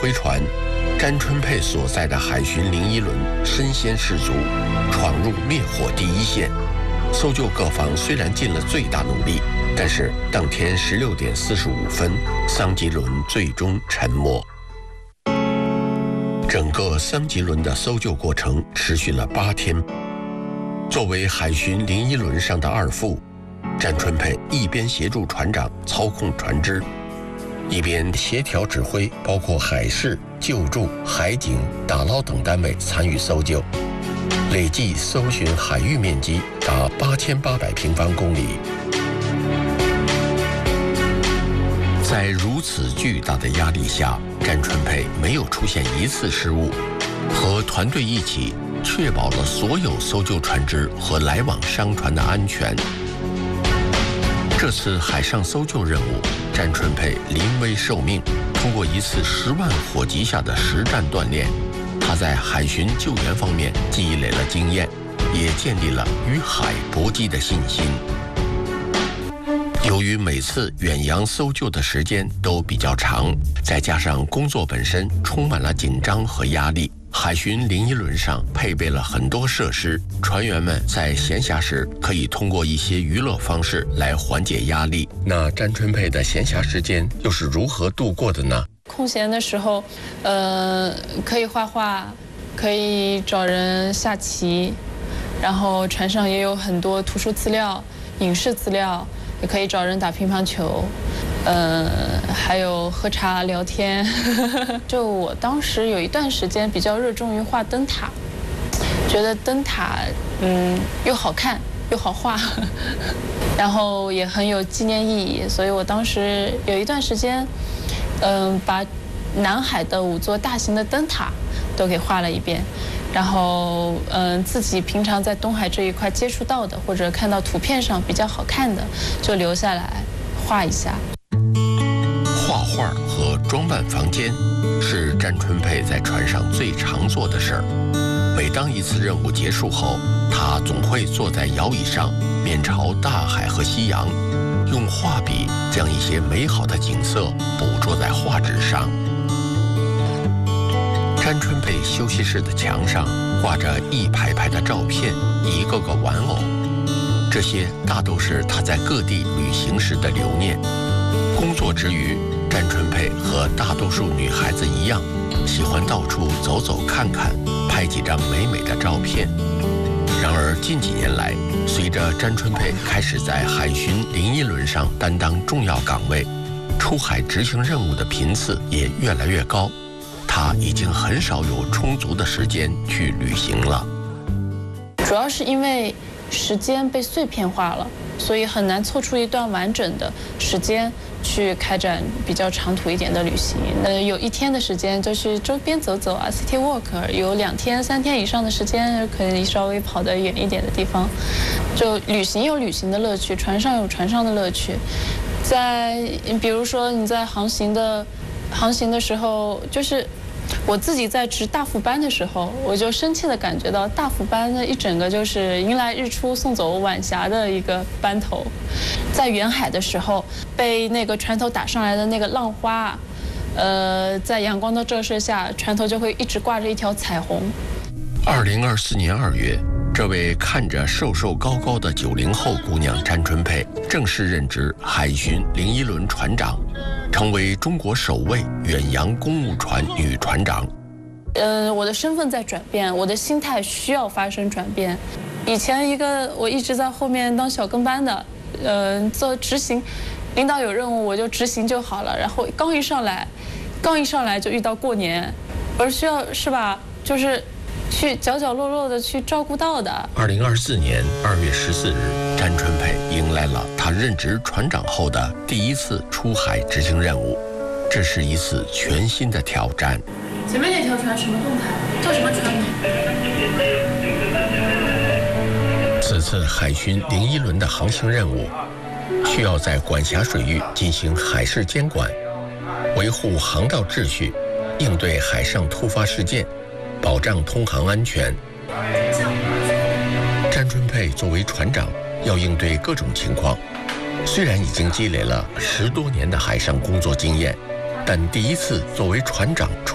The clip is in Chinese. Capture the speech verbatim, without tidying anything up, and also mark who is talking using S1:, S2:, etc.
S1: 挥船，詹春佩所在的海巡零一轮身先士卒，闯入灭火第一线。搜救各方虽然尽了最大努力，但是当天十六点四十五分，桑吉轮最终沉没。整个桑吉轮的搜救过程持续了八天。作为海巡零一轮上的二副，詹春佩一边协助船长操控船只，一边协调指挥包括海事、救助、海警、打捞等单位参与搜救，累计搜寻海域面积达八千八百平方公里。在如此巨大的压力下，詹春佩没有出现一次失误，和团队一起确保了所有搜救船只和来往商船的安全。这次海上搜救任务，詹春佩临危受命，通过一次十万火急下的实战锻炼，他在海巡救援方面积累了经验，也建立了与海搏击的信心。由于每次远洋搜救的时间都比较长，再加上工作本身充满了紧张和压力，海巡零一轮上配备了很多设施，船员们在闲暇时可以通过一些娱乐方式来缓解压力。那詹春佩的闲暇时间又是如何度过的呢？
S2: 空闲的时候，呃，可以画画，可以找人下棋，然后船上也有很多图书资料、影视资料，也可以找人打乒乓球。呃，还有喝茶聊天。就我当时有一段时间比较热衷于画灯塔，觉得灯塔嗯又好看又好画，然后也很有纪念意义，所以我当时有一段时间，嗯，把南海的五座大型的灯塔都给画了一遍，然后嗯自己平常在东海这一块接触到的或者看到图片上比较好看的，就留下来画一下。
S1: 画画和装扮房间是詹春佩在船上最常做的事儿。每当一次任务结束后，他总会坐在摇椅上，面朝大海和夕阳，用画笔将一些美好的景色捕捉在画纸上。詹春佩休息室的墙上挂着一排排的照片，一个个玩偶，这些大都是他在各地旅行时的留念。工作之余，詹春佩和大多数女孩子一样，喜欢到处走走看看，拍几张美美的照片。然而近几年来，随着詹春佩开始在海巡零一轮上担当重要岗位，出海执行任务的频次也越来越高，他已经很少有充足的时间去旅行了。
S2: 主要是因为时间被碎片化了，所以很难凑出一段完整的时间去开展比较长途一点的旅行。呃，有一天的时间就去周边走走啊 ，city walk； 有两天、三天以上的时间，可以稍微跑得远一点的地方。就旅行有旅行的乐趣，船上有船上的乐趣。在比如说你在航行的航行的时候，就是我自己在值大副班的时候，我就深切地感觉到大副班的一整个就是迎来日出送走晚霞的一个班头。在远海的时候，被那个船头打上来的那个浪花，呃，在阳光的照射下，船头就会一直挂着一条彩虹。
S1: 二零二四年二月，这位看着瘦瘦高高的九零后姑娘詹春佩正式任职海巡零一轮船长，成为中国首位远洋公务船女船长。
S2: 呃，我的身份在转变，我的心态需要发生转变。以前一个我一直在后面当小跟班的，呃，做执行，领导有任务我就执行就好了。然后刚一上来，刚一上来就遇到过年，而需要是吧，就是去角角落落的去照顾到的。
S1: 二零二四年二月十四日，詹春佩迎来了她任职船长后的第一次出海执行任务，这是一次全新的挑战。
S2: 前面那条船什么动态？叫什么船名？
S1: 此次海巡零一轮的航行任务，需要在管辖水域进行海事监管，维护航道秩序，应对海上突发事件，保障通航安全。詹春佩作为船长，要应对各种情况。虽然已经积累了十多年的海上工作经验，但第一次作为船长